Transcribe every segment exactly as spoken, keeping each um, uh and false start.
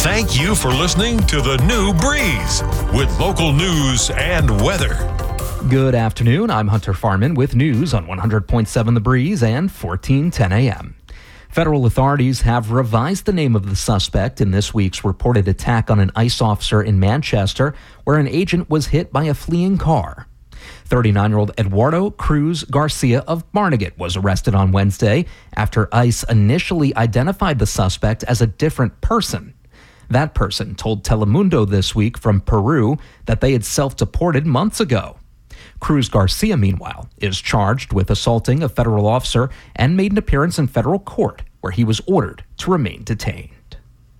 Thank you for listening to The New Breeze with local news and weather. Good afternoon. I'm Hunter Farman with news on one hundred point seven The Breeze and fourteen ten A M. Federal authorities have revised the name of the suspect in this week's reported attack on an ICE officer in Manchester, where an agent was hit by a fleeing car. thirty-nine-year-old Eduardo Cruz Garcia of Barnegat was arrested on Wednesday after ICE initially identified the suspect as a different person. That person told Telemundo this week from Peru that they had self-deported months ago. Cruz Garcia, meanwhile, is charged with assaulting a federal officer and made an appearance in federal court, where he was ordered to remain detained.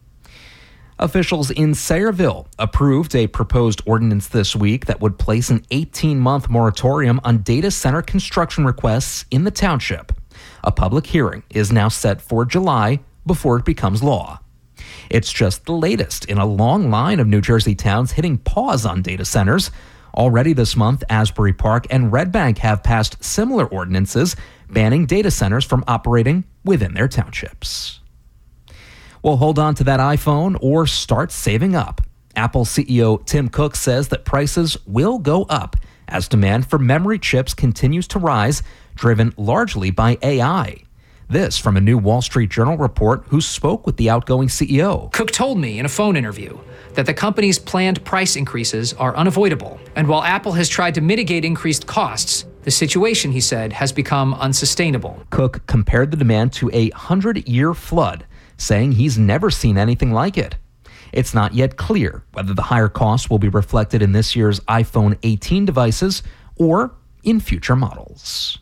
Officials in Sayreville approved a proposed ordinance this week that would place an eighteen-month moratorium on data center construction requests in the township. A public hearing is now set for July before it becomes law. It's just the latest in a long line of New Jersey towns hitting pause on data centers. Already this month, Asbury Park and Red Bank have passed similar ordinances banning data centers from operating within their townships. Well, hold on to that iPhone or start saving up. Apple C E O Tim Cook says that prices will go up as demand for memory chips continues to rise, driven largely by A I. This from a new Wall Street Journal report who spoke with the outgoing C E O. Cook told me in a phone interview that the company's planned price increases are unavoidable. And while Apple has tried to mitigate increased costs, the situation, he said, has become unsustainable. Cook compared the demand to a hundred-year flood, saying he's never seen anything like it. It's not yet clear whether the higher costs will be reflected in this year's iPhone eighteen devices or in future models.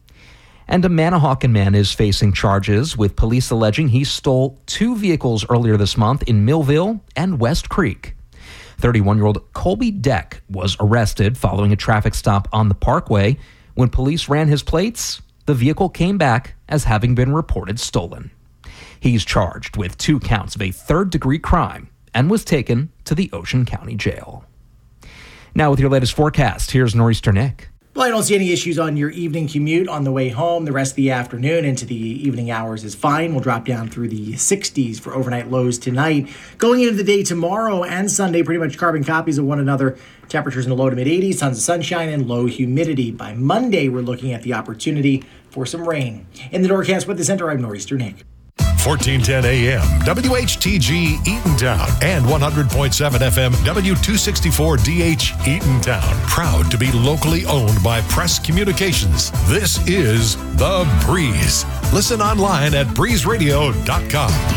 And a Manahawkin man is facing charges with police alleging he stole two vehicles earlier this month in Millville and West Creek. thirty-one-year-old Colby Deck was arrested following a traffic stop on the Parkway. When police ran his plates, the vehicle came back as having been reported stolen. He's charged with two counts of a third-degree crime and was taken to the Ocean County Jail. Now with your latest forecast, here's Nor'easter Nick. Well, I don't see any issues on your evening commute on the way home. The rest of the afternoon into the evening hours is fine. We'll drop down through the sixties for overnight lows tonight. Going into the day tomorrow and Sunday, pretty much carbon copies of one another. Temperatures in the low to mid-eighties, tons of sunshine and low humidity. By Monday, we're looking at the opportunity for some rain. In the Doorcast Weather Center, I'm Nor'easter Nick. fourteen ten A M, W H T G Eatontown, and one hundred point seven F M, W two sixty-four D H Eatontown. Proud to be locally owned by Press Communications. This is The Breeze. Listen online at breeze radio dot com.